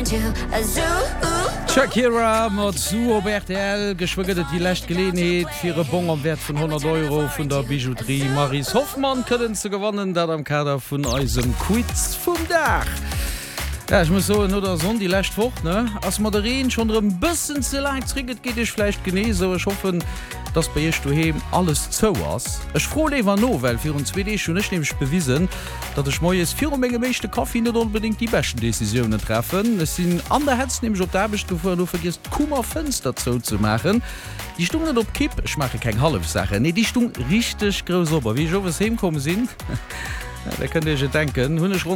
Shakira mat zu Robert L geschwëget die Lächt Gelegenheet fir e Bon am Wert vun 100 € vun der Bijouterie Maris Hoffmann kënnen ze gewannen, dat am Kader vun eisem Quiz vum Dach. Ja, ich muss so oder so die Lächt fort ne ass Maderin schon bëssen ze lang triget geht ichch vielleicht genese ich hoffe dass bei du he alles zo ass Ech froh lewer no well fir uns WD schon nicht nämlich bewiesen dat ich moes 4 Menge mechte Kaffee nicht unbedingt die besten Decisionen treffen es sind an der Herz nämlich op derbestufe du vergisst Kummer Fenster zo zu machen die Stunden op Kipp ich mache kein Halfsache nee die Stunde richtig groß ober wie so was hemkommen sind da könnt ihr denken hun